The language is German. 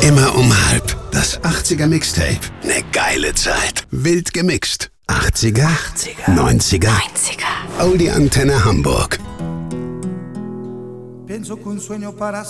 Immer um halb. Das 80er Mixtape. Ne geile Zeit. Wild gemixt. 80er, 90er. Audio Antenne Hamburg. Pienso que un sueño para